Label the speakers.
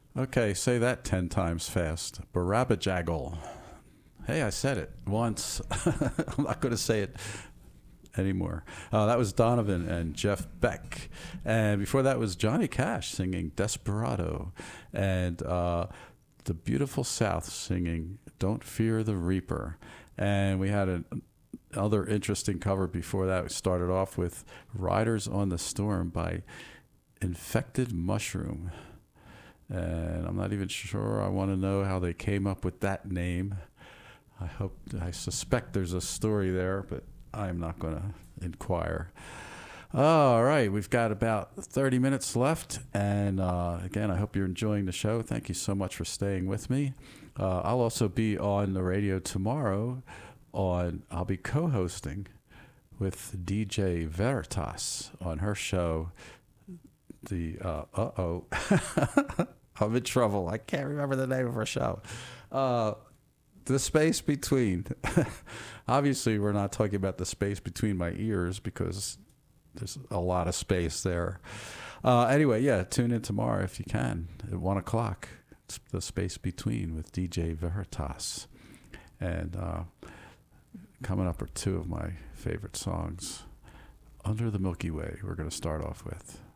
Speaker 1: Okay, say that 10 times fast. Barabajaggle. Hey, I said it once. I'm not going to say it anymore. That was Donovan and Jeff Beck. And before that was Johnny Cash singing Desperado. And the Beautiful South singing Don't Fear the Reaper. And we had another interesting cover before that. We started off with Riders on the Storm by Infected Mushroom. And I'm not even sure. I want to know how they came up with that name. I suspect there's a story there, but I'm not going to inquire. All right, we've got about 30 minutes left. And again, I hope you're enjoying the show. Thank you so much for staying with me. I'll also be on the radio tomorrow. I'll be co-hosting with DJ Veritas on her show. I'm in trouble. I can't remember the name of her show. The Space Between. Obviously, we're not talking about the space between my ears because there's a lot of space there. Anyway, yeah, tune in tomorrow if you can at 1 o'clock. It's The Space Between with DJ Veritas. And coming up are two of my favorite songs. Under the Milky Way, we're going to start off with.